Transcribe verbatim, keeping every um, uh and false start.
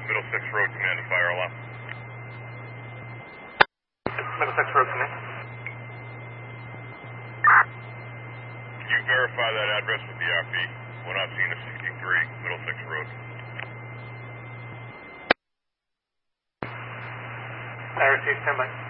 Middlesex Road Command to fire alarm. Middlesex Road Command. Can you verify that address with the R P? We're not seeing a sixty-three Middlesex Road. I received, stand by.